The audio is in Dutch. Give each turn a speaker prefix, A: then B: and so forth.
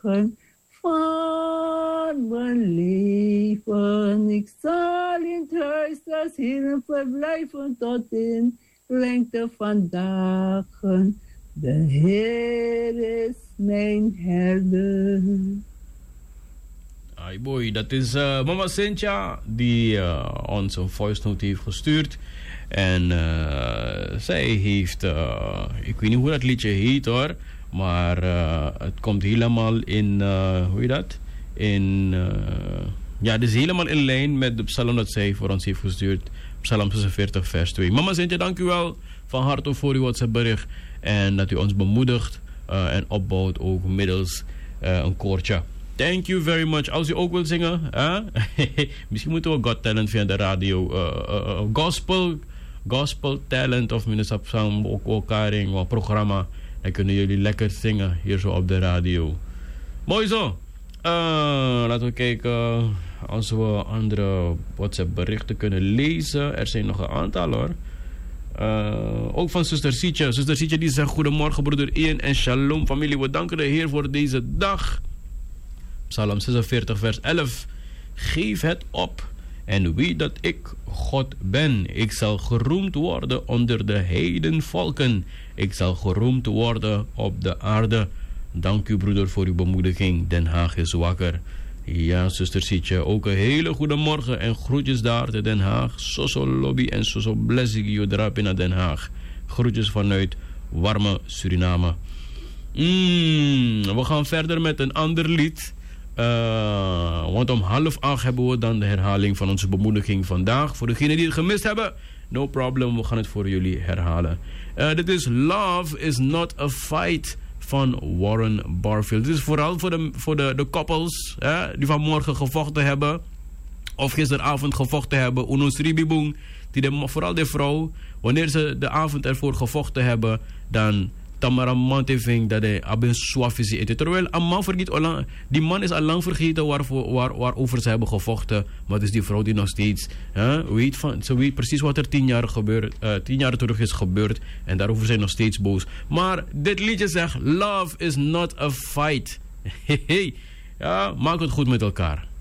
A: dagen van mijn leven. Ik zal in het huis des Heeren verblijven tot in lengte van dagen. De Heer is mijn herder.
B: Ai boy, dat is mama Cynthia die ons een voice note heeft gestuurd. En zij heeft, ik weet niet hoe dat liedje heet hoor, maar het komt helemaal in, hoe je dat? Ja, het is helemaal in lijn met de psalm dat zij voor ons heeft gestuurd. Psalm 46 vers 2. Mama Cynthia, dank u wel van harte voor uw WhatsApp bericht. En dat u ons bemoedigt en opbouwt ook middels een koortje. Thank you very much. Als u ook wilt zingen, misschien moeten we Got Talent via de radio. Gospel Talent of minister samen ook elkaar in een programma. Dan kunnen jullie lekker zingen hier zo op de radio. Mooi zo. Laten we kijken als we andere WhatsApp berichten kunnen lezen. Er zijn nog een aantal hoor. Ook van zuster Sietje. Zuster Sietje die zegt goedemorgen broeder Ian en shalom familie. We danken de Heer voor deze dag. Psalm 46 vers 11. Geef het op en weet dat ik God ben. Ik zal geroemd worden onder de heidenvolken. Ik zal geroemd worden op de aarde. Dank u broeder voor uw bemoediging. Den Haag is wakker. Ja, zuster Sietje, ook een hele goede morgen en groetjes daar te Den Haag. Soso lobby en soso blessing je drap in naar Den Haag. Groetjes vanuit warme Suriname. We gaan verder met een ander lied. Want om 7:30 hebben we dan de herhaling van onze bemoediging vandaag. Voor degenen die het gemist hebben, no problem, we gaan het voor jullie herhalen. Dit is Love is Not a Fight van Warren Barfield. Dit is vooral voor de koppels die vanmorgen gevochten hebben. Of gisteravond gevochten hebben. Unos Ribibung. Vooral de vrouw. Wanneer ze de avond ervoor gevochten hebben, dan Tamara Monteving dat hij abin swafisi eten. Terwijl een man vergeet, die man is al lang vergeten waarover ze hebben gevochten. Maar het is die vrouw die nog steeds ze weet precies wat er 10 jaar terug is gebeurd. En daarover zijn nog steeds boos. Maar dit liedje zegt, love is not a fight. Ja, maak het goed met elkaar.